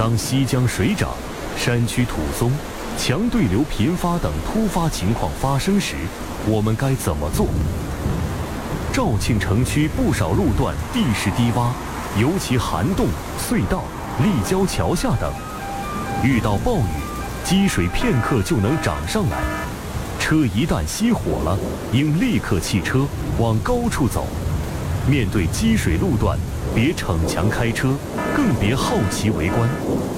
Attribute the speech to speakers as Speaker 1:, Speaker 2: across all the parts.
Speaker 1: 当西江水涨、山区土松、强对流频发等突发情况发生时，我们该怎么做？肇庆城区不少路段地势低洼，尤其涵洞、隧道、立交桥下等，遇到暴雨，积水片刻就能涨上来。车一旦熄火了，应立刻弃车，往高处走。面对积水路段，别逞强开车，更别好奇围观。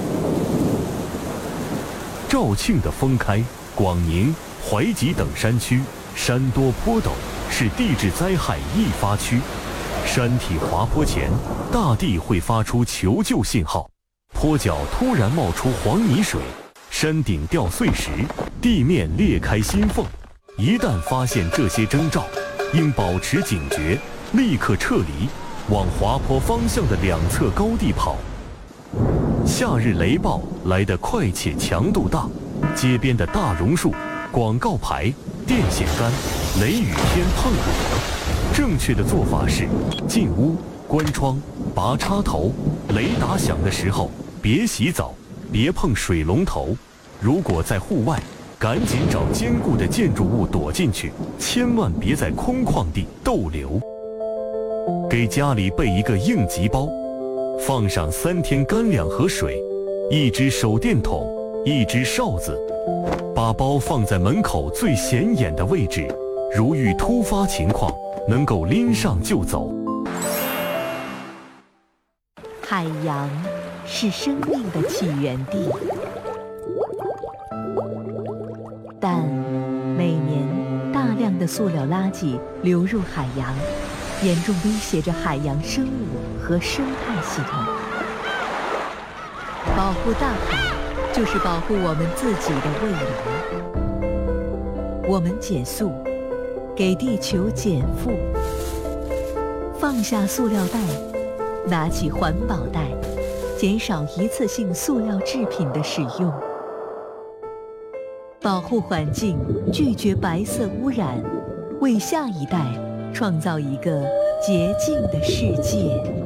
Speaker 1: 肇庆的封开、广宁、怀集等山区，山多坡陡，是地质灾害易发区。山体滑坡前，大地会发出求救信号，坡脚突然冒出黄泥水，山顶掉碎石，地面裂开心缝。一旦发现这些征兆，应保持警觉，立刻撤离，往滑坡方向的两侧高地跑。夏日雷暴来得快且强度大，街边的大榕树、广告牌、电线杆，雷雨天碰不得。正确的做法是：进屋、关窗、拔插头。雷打响的时候，别洗澡，别碰水龙头。如果在户外，赶紧找坚固的建筑物躲进去，千万别在空旷地逗留。给家里备一个应急包，放上3天干粮和水，1只手电筒，1只哨子，把包放在门口最显眼的位置，如遇突发情况，能够拎上就走。
Speaker 2: 海洋是生命的起源地，但每年大量的塑料垃圾流入海洋，严重威胁着海洋生物和生态系统。保护大海，就是保护我们自己的未来。我们减速，给地球减负。放下塑料袋，拿起环保袋，减少一次性塑料制品的使用。保护环境，拒绝白色污染，为下一代创造一个洁净的世界。